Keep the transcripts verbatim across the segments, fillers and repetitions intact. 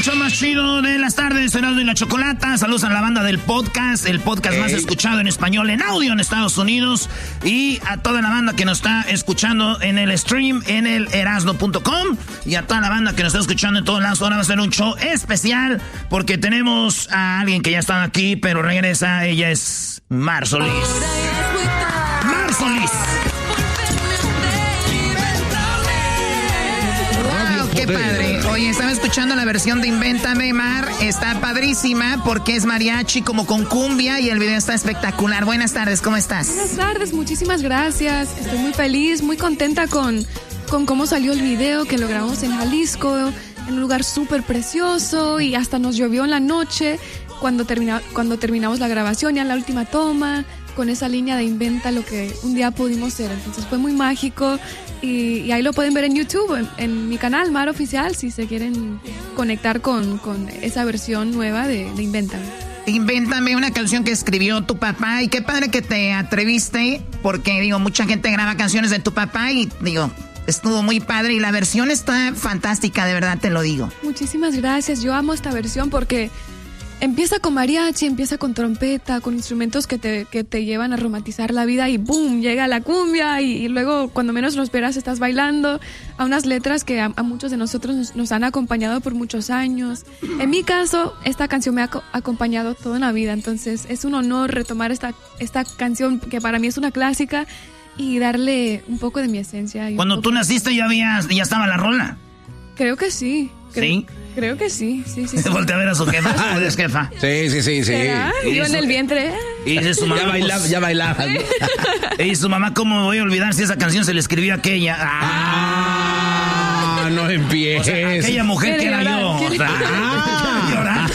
show más chido de las tardes, Erasmo y la Chocolata. Saludos a la banda del podcast, el podcast hey. más escuchado en español en audio en Estados Unidos. Y a toda la banda que nos está escuchando en el stream en el erasmo punto com. Y a toda la banda que nos está escuchando en todos lados. Ahora va a ser un show especial porque tenemos a alguien que ya estaba aquí, pero regresa. Ella es Mar Solís. Mar Solís. Qué padre. Oye, estaba escuchando la versión de Invéntame, Mar. Está padrísima porque es mariachi como con cumbia y el video está espectacular. Buenas tardes, ¿cómo estás? Buenas tardes, muchísimas gracias. Estoy muy feliz, muy contenta con, con cómo salió el video, que lo grabamos en Jalisco, en un lugar súper precioso y hasta nos llovió en la noche cuando, termina, cuando terminamos la grabación, ya en la última toma, con esa línea de inventa lo que un día pudimos ser. Entonces fue muy mágico. Y, y ahí lo pueden ver en YouTube, en, en mi canal Mar Oficial, si se quieren conectar con, con esa versión nueva de, de Invéntame. Invéntame, una canción que escribió tu papá. Y qué padre que te atreviste, porque digo, mucha gente graba canciones de tu papá y digo, estuvo muy padre. Y la versión está fantástica, de verdad te lo digo. Muchísimas gracias, yo amo esta versión porque empieza con mariachi, empieza con trompeta, con instrumentos que te, que te llevan a romantizar la vida y ¡boom! Llega la cumbia y, y luego cuando menos lo esperas estás bailando a unas letras que a, a muchos de nosotros nos, nos han acompañado por muchos años. En mi caso, esta canción me ha co- acompañado toda la vida, entonces es un honor retomar esta, esta canción que para mí es una clásica y darle un poco de mi esencia. Y Cuando tú naciste ya, habías, ya estaba la rola. Creo que sí. Creo, ¿Sí? Creo que sí, sí, sí. Se sí. voltea a ver a su jefa. ¿Tú eres jefa? Sí, sí, sí, sí. Yo en el vientre. Y dice su mamá, ya bailaba, pues, ya bailaba. Y su mamá, ¿cómo voy a olvidar si esa canción se le escribió a aquella? Ah, no empieces. O sea, aquella mujer que era llorar, yo. O sea, Ah.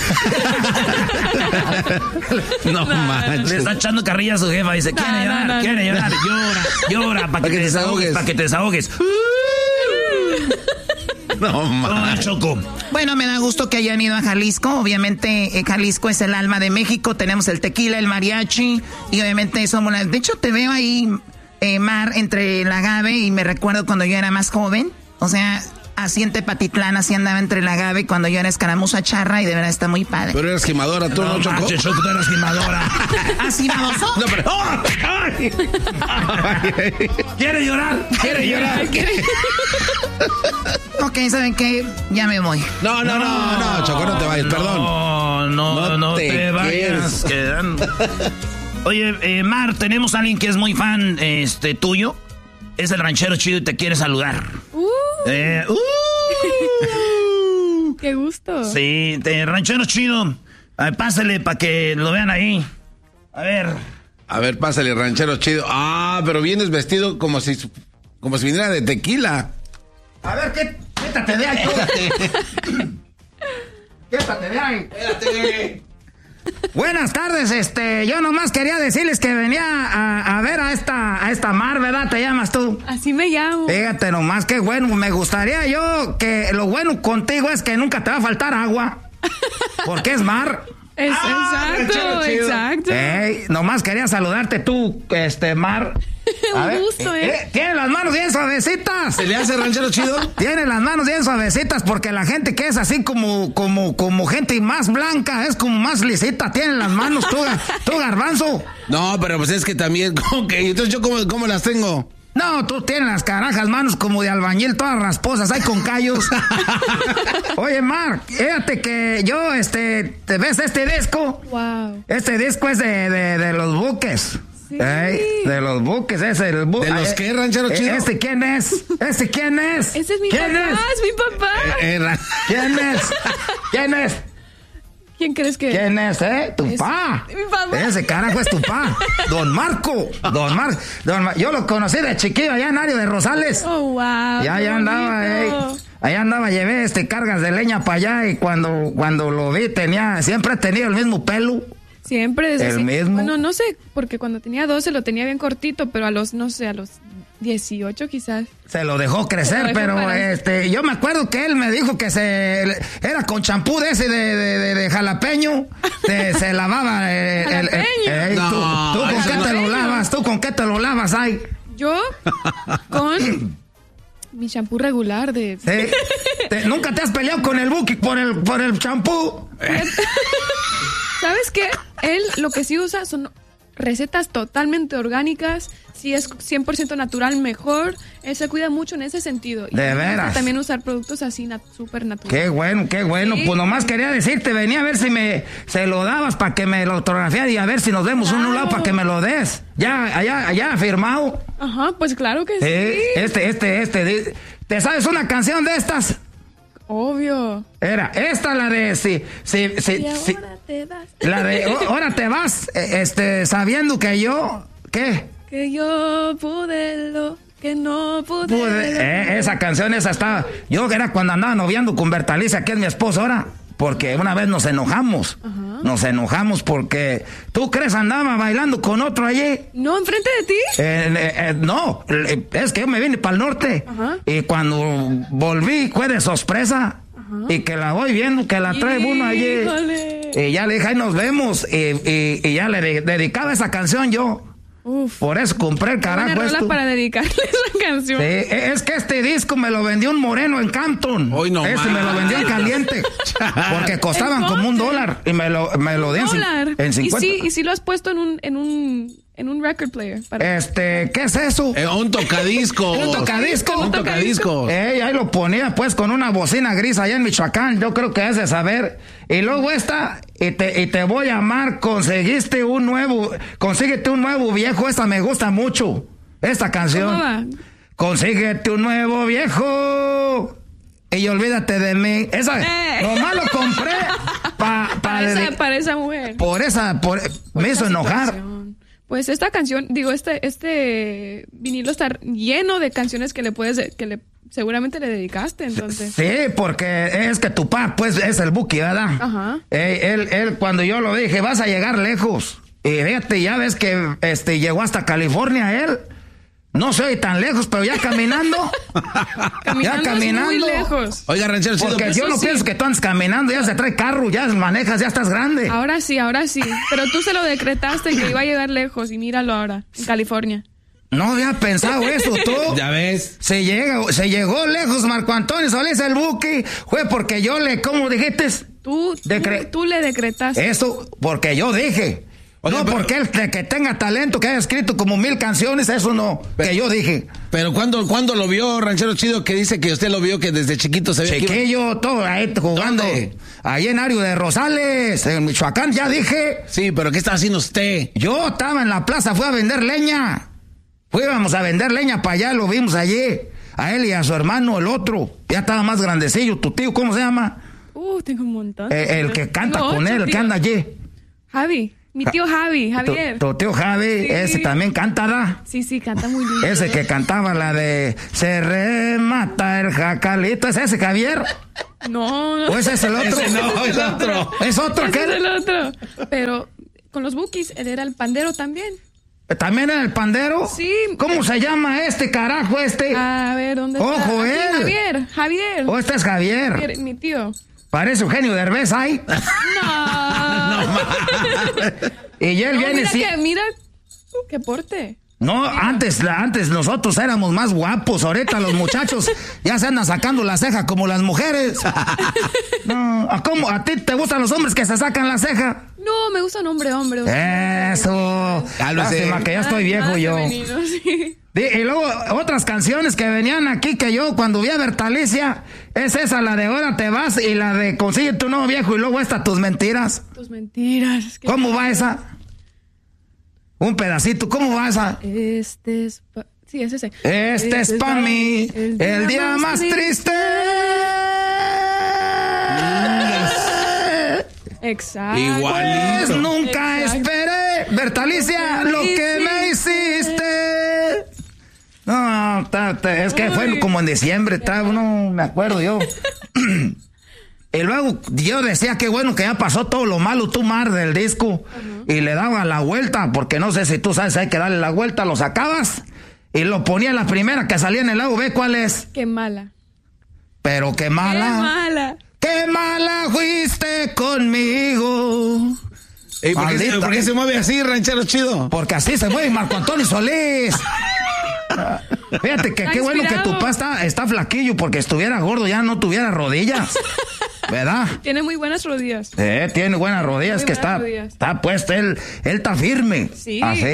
No manches. Le está echando carrilla a su jefa. Dice, quiere No, llorar, no, no. quiere llorar. Llora, llora, para que, que te desahogues. Para que te desahogues. No manches. Oh, Choco. Bueno, me da gusto que hayan ido a Jalisco. Obviamente, eh, Jalisco es el alma de México. Tenemos el tequila, el mariachi. Y obviamente somos la... De hecho, te veo ahí, eh, Mar, entre el agave. Y me recuerdo cuando yo era más joven. O sea, así en Tepatitlán, así andaba entre el agave cuando yo era escaramuza charra. Y de verdad está muy padre. Pero eras quemadora, tú no, No, Choco. manches, Choco, tú eras quemadora. ¿Así baboso? No, pero... ¡Oh! Ay. ¿Quiere llorar? ¿Quiere llorar? Ok, ¿saben qué? Ya me voy. No, no, no, no, Choco, no te vayas, perdón. No, no, no, No te, te vayas quedando. Oye, eh, Mar, tenemos a alguien que es muy fan este, tuyo. Es el ranchero chido y te quiere saludar. Uh, Eh, uh. ¡Qué gusto! Sí, te, ranchero chido. A ver, pásale para que lo vean ahí. A ver. A ver, pásale, ranchero chido. Ah, pero vienes vestido como si, como si viniera de tequila. A ver, ¿qué? Quédate de ahí. Quédate de ahí. Quédate. Buenas tardes, este, yo nomás quería decirles que venía a, a ver a esta, a esta Mar, ¿verdad? ¿Te llamas tú? Así me llamo. Fíjate nomás, qué bueno, me gustaría yo que lo bueno contigo es que nunca te va a faltar agua, porque es Mar. Es, Ah, exacto, exacto. Ey, nomás quería saludarte tú, este, Mar. A Un ver, gusto, ¿eh? eh, Tiene las manos bien suavecitas. ¿Se le hace ranchero chido? Tiene las manos bien suavecitas porque la gente que es así como, como, como gente más blanca es como más lisita. Tiene las manos tú, tú Garbanzo. No, pero pues es que también, ¿cómo que? Entonces, ¿yo cómo, cómo las tengo? No, tú tienes las carajas manos como de albañil, todas rasposas, hay con callos. Oye, Mark, fíjate que yo, este, ¿te ves este disco? Wow. Este disco es de, de, de los buques. Sí. Ey, de los buques, ese el bu- ¿De los eh, qué, ranchero eh, chido? ¿Este quién es? ¿Este quién es? Ese es mi ¿Quién papá, es? es mi papá. Eh, ra- ¿Quién es? ¿Quién es? ¿Quién crees que ¿Quién es, eh? Tu Es pa. mi papá. Ese carajo es tu pa. Don Marco. Don Marco. Don Mar- Yo lo conocí de chiquillo allá en Ario de Rosales. Oh, wow. Ya, qué ya andaba, eh. bonito. Allá andaba, llevé este cargas de leña para allá y cuando, cuando lo vi tenía, siempre ha tenido el mismo pelo. Siempre desde El así- mismo. Bueno, no sé, porque cuando tenía doce lo tenía bien cortito, pero a los, no sé, a los dieciocho quizás. Se lo dejó crecer, Se lo dejó pero para- este, yo me acuerdo que él me dijo que se era con champú de ese de, de, de, de jalapeño, se, se lavaba eh, el, el- ¿Jalapeño? ey, No, ¿tú, tú con eso qué no- te lo lavas? ¿Tú con qué te lo lavas, ay? Yo con Mi champú regular de... ¿Sí? ¿Te, ¿Nunca te has peleado con el Buki por el por el champú? ¿Sabes qué? Él lo que sí usa son recetas totalmente orgánicas. Si es cien por ciento natural, mejor. Él se cuida mucho en ese sentido. Y ¿De veras? También usar productos así nat- súper naturales. Qué bueno, qué bueno. Sí. Pues nomás quería decirte, venía a ver si me se lo dabas para que me lo autografiara y a ver si nos vemos claro. un lado para que me lo des. Ya, allá, allá firmado. Ajá, pues claro que sí. sí. Este, este, este. ¿Te sabes una canción de estas? Obvio. Era esta la de si, si, si, y si ahora te vas. La de ahora te vas, este, sabiendo que yo, ¿qué? Que yo pude lo que no pude. pude eh, esa canción esa estaba. Yo era cuando andaba noviando con Bertalicia, que es mi esposa ahora, porque una vez nos enojamos. Ajá. Nos enojamos porque ¿tú crees andaba bailando con otro allí? No, enfrente de ti. Eh, eh, eh, no, es que yo me vine para el norte. Ajá. Y cuando volví fue de sorpresa. Ajá. Y que la voy viendo que la trae uno allí. Y ya le dije, ahí nos vemos. Y, y, y ya le de, dedicaba esa canción yo. Uf. Por eso compré el carajo una esto. Para dedicarle esa canción. Sí, es que este disco me lo vendió un moreno en Canton. Hoy no Este más. me lo vendió en caliente. Porque costaban como un dólar. Y me lo, me lo di en, en cincuenta. ¿Y si, y si lo has puesto en un, en un, en un record player. Para... Este, ¿qué es eso? Eh, un tocadisco. ¿Un tocadisco? Un tocadisco. Eh, ahí lo ponía pues con una bocina gris allá en Michoacán. Yo creo que has de saber. Y luego esta, y te, y te voy a amar, conseguiste un nuevo, consíguete un nuevo viejo, esta me gusta mucho, esta canción. ¿Cómo va? Consíguete un nuevo viejo y olvídate de mí. Esa, eh. Nomás lo compré pa, pa para, de, esa, para esa mujer. Por esa, por, por me hizo enojar. Situación. Pues esta canción, digo, este, este vinilo está lleno de canciones que le puedes, que le seguramente le dedicaste, entonces. Sí, porque es que tu papá, pues, es el Buki, ¿verdad? Ajá. Eh, él, él, cuando yo lo dije, vas a llegar lejos. Y fíjate, ya ves que este llegó hasta California él. No soy tan lejos, pero ya caminando. caminando ya caminando. Es muy lejos. Oiga, ranchero, porque pues yo no sí. pienso que tú andes caminando, ya se trae carro, ya manejas, ya estás grande. Ahora sí, ahora sí. Pero tú se lo decretaste que iba a llegar lejos y míralo ahora, en California. No había pensado eso, tú. Ya ves. Se llega, se llegó lejos Marco Antonio Solís el Buki. Fue porque yo le, ¿cómo dijiste? Tú, Decre- tú, tú le decretaste. Eso, porque yo dije. Oye, no, pero, porque él de que tenga talento, que haya escrito como mil canciones, eso no, pero, que yo dije. Pero ¿cuándo, ¿cuándo lo vio, ranchero chido, que dice que usted lo vio, que desde chiquito se ve? Chiquillo, todo ahí jugando. ¿Dónde? Ahí en Ario de Rosales, en Michoacán, ya dije. Sí, pero ¿qué está haciendo usted? Yo estaba en la plaza, fui a vender leña. Fuimos a vender leña para allá, lo vimos allí. A él y a su hermano, el otro. Ya estaba más grandecillo, tu tío, ¿cómo se llama? Uh, tengo un montón. Eh, el que canta tengo con ocho, él, el tío. Que anda allí. Javi. Mi tío Javi, Javier. Tu, tu tío Javi, sí. Ese también canta, ¿da? Sí, sí, canta muy lindo. Ese que cantaba la de Se remata el jacalito, ¿es ese Javier? No, no. ¿O ese es el otro? Ese no, es otro. ¿Es otro ese qué? Es el otro. Pero con los Bukis, él era el pandero también. ¿También era el pandero? Sí. ¿Cómo se llama este carajo este? A ver, ¿dónde está? Ojo, él. Javier, Javier. ¿O este es Javier? Javier, mi tío. Parece Eugenio Derbez ahí. No. No, y él no, viene mira sí. que, mira qué porte. No, mira. antes, antes nosotros éramos más guapos. Ahorita los muchachos ya se andan sacando la ceja como las mujeres. No, ¿a, cómo, ¿A ti te gustan los hombres que se sacan la ceja? No, me gusta un hombre, hombre. Eso. Lástima que ya estoy viejo yo. Femenino, sí. Y luego otras canciones que venían aquí que yo cuando vi a Bertalicia, es esa, la de Ahora te vas y la de Consigue tu nuevo viejo y luego esta Tus mentiras. Tus mentiras. ¿Cómo va esa? Un pedacito, ¿cómo va esa? Este es pa... Sí, es ese. Este, este es pa' mí el día, el día más triste. triste. Exacto. Igualito. Pues nunca Exacto. esperé, Bertalicia, lo que me hiciste. No, ta, ta, es que Uy. fue como en diciembre, ta, no me acuerdo yo. Y luego yo decía que bueno que ya pasó todo lo malo, tú mar del disco. Uh-huh. Y le daba la vuelta, porque no sé si tú sabes, hay que darle la vuelta, lo sacabas y lo ponía la primera que salía en el lado B, ¿cuál es? Qué mala. Pero qué mala. Qué mala. Qué mala fuiste conmigo. Ey, ¿por, qué se, ¿Por qué se mueve así, ranchero chido? Porque así se mueve Marco Antonio Solís. Fíjate que qué bueno que tu papá está, está flaquillo, porque estuviera gordo ya no tuviera rodillas. ¿Verdad? Tiene muy buenas rodillas. Eh, tiene buenas rodillas, muy que buenas está, rodillas. Está puesto, él, él está firme. Sí. Así.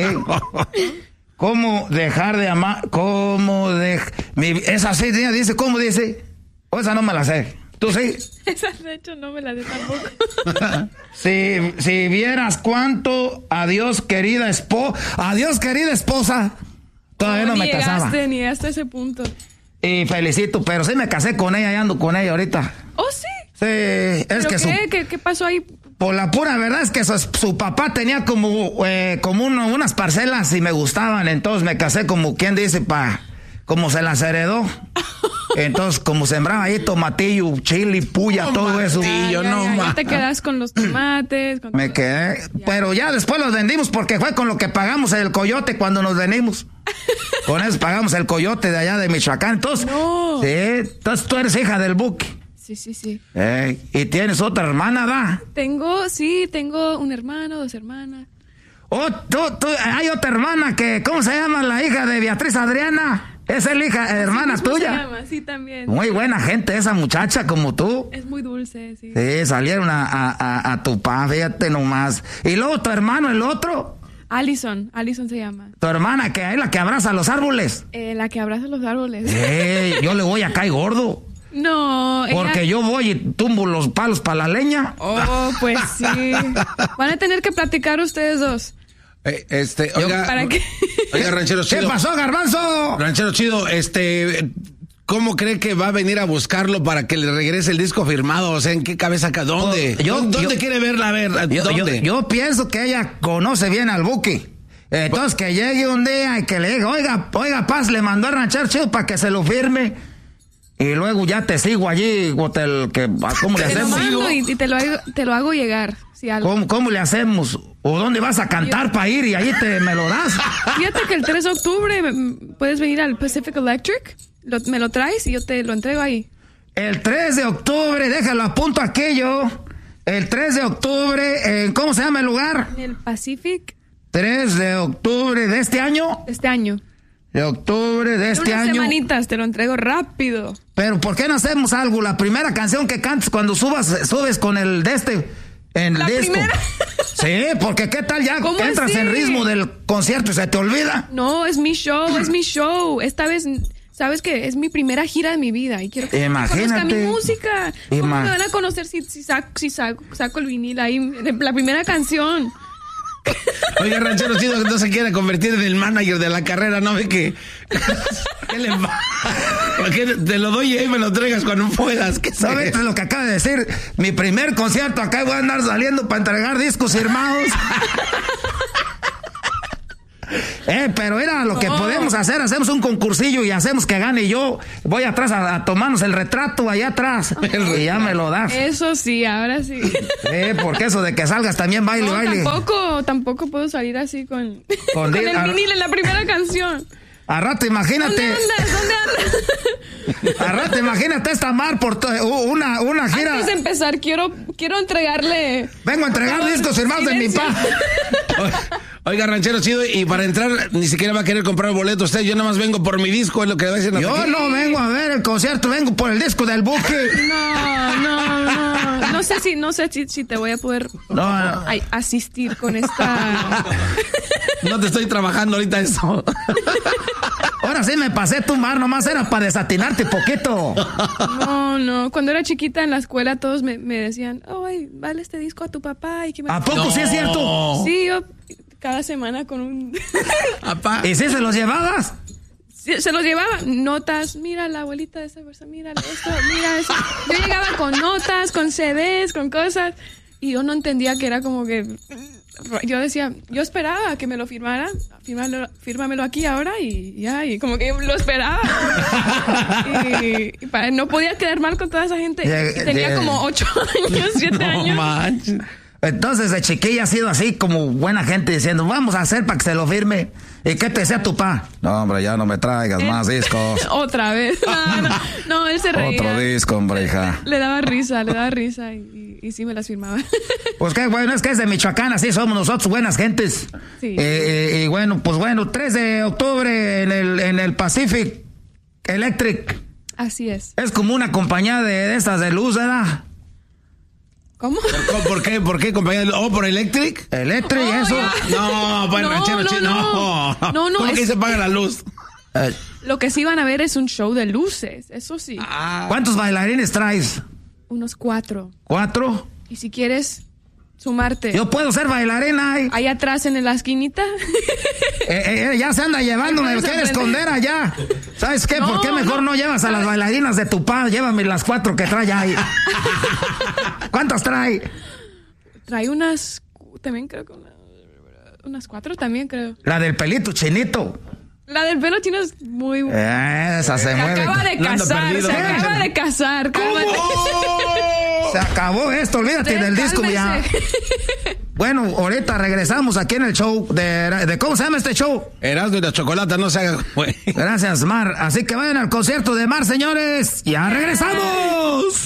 ¿Cómo dejar de amar? ¿Cómo de mi, esa sí dice, ¿cómo dice? O esa no me la sé. ¿Tú sí? Esa de hecho no me la sé tampoco. si, si vieras cuánto adiós querida esposa, adiós querida esposa, todavía no, no me llegaste, casaba. Ni llegaste a ese punto. Y felicito, pero sí me casé con ella y ando con ella ahorita. ¿Oh, sí? Sí, es ¿Pero que qué? su... ¿Qué, ¿Qué pasó ahí? Por la pura verdad es que su, su papá tenía como, eh, como uno, unas parcelas y me gustaban, entonces me casé como quien dice, pa, como se las heredó. Entonces, como sembraba ahí tomatillo, chile, puya, no, todo eso. Ya, ya, no, ya, ya te quedas con los tomates. Con me todo. quedé, ya. Pero ya después los vendimos porque fue con lo que pagamos el coyote cuando nos venimos. Con eso pagamos el coyote de allá de Michoacán. Entonces, no. Sí, entonces tú eres hija del buque. Sí, sí, sí. Eh, y tienes otra hermana, ¿da? Tengo, sí, tengo un hermano, dos hermanas. Oh, tú, tú, hay otra hermana que, ¿cómo se llama la hija de Beatriz Adriana? Es la hija, hermana sí, tuya. Se llama? Sí, también. Muy buena gente esa muchacha como tú. Es muy dulce, sí. Sí, salieron a, a, a, a tu pa, fíjate nomás. Y luego tu hermano, el otro. Allison, Allison se llama. Tu hermana, que es la que abraza los árboles. Eh, la que abraza los árboles. Eh, yo le voy a caer gordo. No. Porque ella... yo voy y tumbo los palos para la leña. Oh, pues sí. Van a tener que platicar ustedes dos. Eh, este, oiga, ¿Para qué? Oiga, ranchero chido. ¿Qué pasó, Garbanzo? Ranchero chido, este, ¿cómo cree que va a venir a buscarlo para que le regrese el disco firmado? O sea, ¿en qué cabeza? ¿Dónde? Oh, yo, ¿Dónde yo, quiere verla? A ver, yo, ¿dónde? Yo, yo pienso que ella conoce bien al Buki. Entonces, que llegue un día y que le diga, oiga, oiga, Paz, le mandó a ranchero chido para que se lo firme. Y luego ya te sigo allí, hotel, que, ¿cómo le te hacemos? Lo mando y, y te, lo hago, te lo hago llegar. Si algo. ¿Cómo, ¿Cómo le hacemos? ¿O dónde vas a cantar para ir y ahí te me lo das? Fíjate que el tres de octubre puedes venir al Pacific Electric, lo, me lo traes y yo te lo entrego ahí. El tres de octubre, déjalo, apunto aquello. El tres de octubre, ¿en ¿cómo se llama el lugar? En el Pacific. tres de octubre de este año. De este año. De octubre de este unas año. semanitas, te lo entrego rápido. Pero ¿por qué no hacemos algo? La primera canción que cantes cuando subas, subes con el de este, en el ¿La disco. primera? Sí, porque ¿qué tal ya entras así? en ritmo del concierto y se te olvida? No, es mi show, es mi show. Esta vez, sabes que es mi primera gira de mi vida y quiero que conozca mi música. ¿Cómo Ima- me van a conocer si, si, saco, si saco, saco el vinil ahí, la primera canción? Oiga, ranchero chido, que no se quiere convertir en el manager de la carrera, ¿no ve que? ¿Qué le va? ¿Qué te lo doy y ahí me lo traigas cuando puedas? ¿Qué ¿Sabes lo que acaba de decir? Mi primer concierto, acá voy a andar saliendo para entregar discos firmados. Eh, pero era lo que Oh. podemos hacer, hacemos un concursillo y hacemos que gane yo. Voy atrás a, a tomarnos el retrato allá atrás y ya me lo das. Eso sí, ahora sí. Eh, porque eso de que salgas también baile, No, baile. tampoco, tampoco puedo salir así con, Con con di- el a- vinil en la primera canción. A rato imagínate. ¿Dónde andas? ¿Dónde andas? A rato imagínate esta mar por to- una, una gira. Antes de empezar, quiero, quiero entregarle... Vengo a entregar discos firmados de mi Silencio. pa. Oiga, ranchero chido, y para entrar ni siquiera va a querer comprar boleto usted. Yo nada más vengo por mi disco, es lo que le va a decir. Yo no vengo a ver el concierto, vengo por el disco del Buque. No, no, no. No sé si, no sé si, si te voy a poder No, no. a- asistir con esta... No te estoy trabajando ahorita eso. Ahora sí me pasé tu mar, nomás era para desatinarte poquito. No, no. Cuando era chiquita en la escuela todos me, me decían, ay, vale este disco a tu papá. Y que me... ¿A poco No. sí es cierto? Sí, yo cada semana con un... Apá. ¿Y si se los llevabas? Sí, se los llevaba notas, mira la abuelita de esa persona, mira esto, mira eso. Yo llegaba con notas, con C Ds, con cosas, y yo no entendía que era como que... Yo decía, yo esperaba que me lo firmara, fírmalo, fírmamelo aquí ahora y ya, y como que lo esperaba. y, y para, no podía quedar mal con toda esa gente. Yeah, Y tenía yeah. como ocho años, siete No años. manches. Entonces de chiquilla ha sido así como buena gente diciendo, vamos a hacer para que se lo firme. ¿Y qué te decía tu pa? No, hombre, ya no me traigas más discos. Otra vez. No, no, no, él se reía. Otro disco, hombre, hija. Le daba risa, le daba risa y, y, y sí me las firmaba. Pues qué bueno, es que es de Michoacán, así somos nosotros, buenas gentes. Sí. Eh, y bueno, pues bueno, tres de octubre en el, en el Pacific Electric. Así es. Es como una compañía de, de estas de luz, ¿verdad? ¿Cómo? ¿Por, ¿Por qué? ¿Por qué, compañía? ¿Oh, por Electric? Electric, Oh, eso. ya. No, pues No, ranchero, no, chi- no. no. No, no, ¿Cómo que es- se paga la luz? Eh, Lo que sí van a ver es un show de luces, eso sí. Ah, ¿Cuántos bailarines traes? Unos cuatro. ¿Cuatro? Y si quieres sumarte. Yo puedo ser bailarina. Ahí, Ahí atrás en la esquinita. eh, eh, ya se anda llevando, me Puedes quiere aprender. esconder allá. ¿Sabes qué? No, ¿Por qué mejor no, no. llevas a las bailarinas de tu pa? Llévame las cuatro que trae ahí. ¿Cuántas trae? Trae unas. También creo que una- unas cuatro también creo. La del pelito chinito. La del pelo chino es muy buena. Esa se Se mueve. acaba de No ando casar, perdido, se ¿eh? acaba de casar. cálmate. Se acabó esto, olvídate Usted del disco ya. cálmese. Bueno, ahorita regresamos aquí en el show de, de ¿cómo se llama este show? Erasmo y la chocolata, no se haga, güey. Gracias, Mar. Así que vayan al concierto de Mar, señores. Ya regresamos.